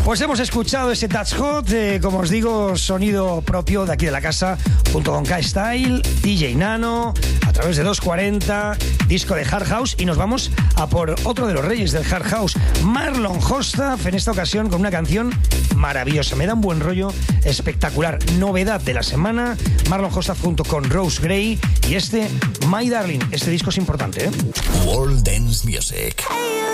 Pues hemos escuchado ese That's Hot, como os digo, sonido propio de aquí de la casa, junto con K-Style, DJ Nano, a través de 240, disco de Hard House, y nos vamos a por otro de los reyes del Hard House, Marlon Hostaf, en esta ocasión con una canción maravillosa, me da un buen rollo espectacular, novedad de la semana, Marlon Hostaf junto con Rose Gray y My Darling, este disco es importante, ¿eh? World Dance Music.